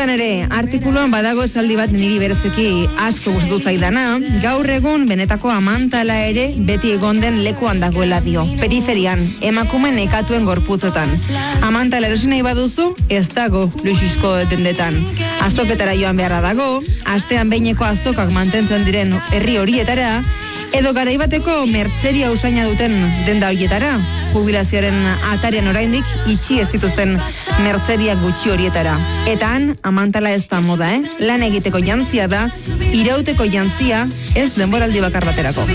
Izan ere, artikuluan badago esaldi bat niri berezeki asko gustatu zaidana, gaur egun benetako amantala ere beti egon den lekuan dagoela dio. Periferian, emakume nekatuen gorputzetan. Amantala erosi nahi baduzu, ez dago luxuzko dendetan. Azoketara joan beharra dago, astean behineko azokak mantentzen diren herri horietara, edo garaibateko mertzeria usaina duten denda horietara, jubilazioaren atarian oraindik itxi ez dituzten mertzeria gutxi horietara. Eta han, amantala ez da moda, Lan egiteko jantzia da, irauteko jantzia ez denboraldi bakar baterako.